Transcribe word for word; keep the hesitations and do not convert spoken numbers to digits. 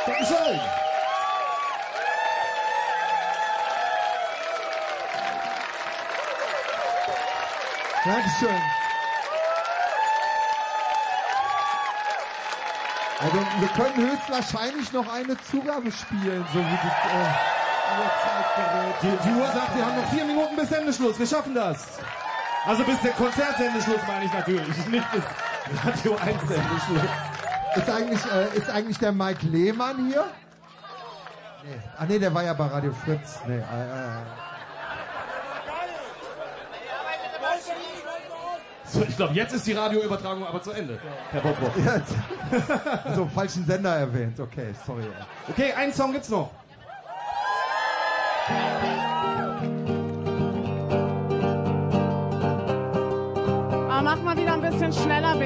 Dankeschön. Dankeschön. Also, wir können höchstwahrscheinlich noch eine Zugabe spielen, so wie das äh, Uhrzeitgerät. Die, die Uhr sagt, wir haben noch vier Minuten bis Sendeschluss. Wir schaffen das. Also bis der Konzertsendeschluss meine ich natürlich, nicht bis Radio eins Sendeschluss. Ist eigentlich, äh, ist eigentlich der Mike Lehmann hier? Nee. Ah nee, der war ja bei Radio Fritz. Nee, äh, äh. So, ich glaube, jetzt ist die Radioübertragung aber zu Ende, Herr Bobrock. Jetzt. So, falschen Sender erwähnt. Okay, sorry. Okay, einen Song gibt's noch. Aber mach mal wieder ein bisschen schneller, bitte.